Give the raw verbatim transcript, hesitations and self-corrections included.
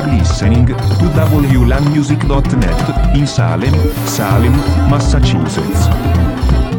are listening to w lan music dot net in Salem, Salem, Massachusetts.